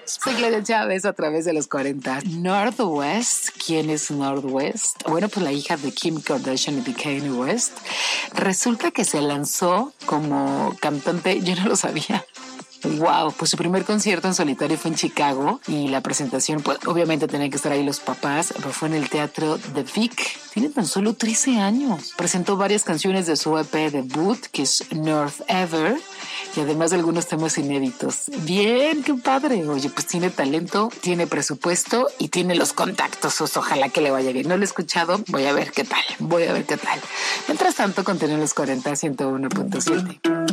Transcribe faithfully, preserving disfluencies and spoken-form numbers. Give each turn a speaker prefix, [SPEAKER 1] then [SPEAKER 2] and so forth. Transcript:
[SPEAKER 1] Soy Gloria Chávez a través de los cuarenta. North West, ¿quién es North West? Bueno, pues la hija de Kim Kardashian y de Kanye West. Resulta que se lanzó como cantante, yo no lo sabía. Wow, pues su primer concierto en solitario fue en Chicago y la presentación, pues obviamente tenían que estar ahí los papás, pero fue en el teatro The Vic. Tiene tan solo trece años. Presentó varias canciones de su E P debut, que es North Ever, y además algunos temas inéditos. Bien, qué padre. Oye, pues tiene talento, tiene presupuesto y tiene los contactos. Pues, ojalá que le vaya bien. No lo he escuchado, voy a ver qué tal, voy a ver qué tal. Mientras tanto, continúen los cuarenta, ciento uno punto siete.